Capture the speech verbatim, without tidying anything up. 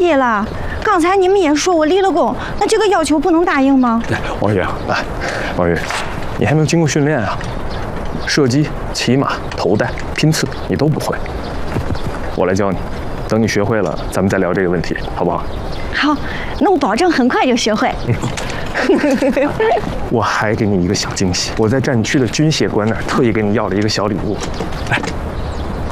意了。刚才你们也说我立了功，那这个要求不能答应吗？ 对，王宇，来，王宇，你还没有经过训练啊，射击、骑马、头戴、拼刺你都不会，我来教你。等你学会了，咱们再聊这个问题，好不好？ 好，那我保证很快就学会。 我还给你一个小惊喜，我在战区的军械官那儿特意给你要了一个小礼物，来。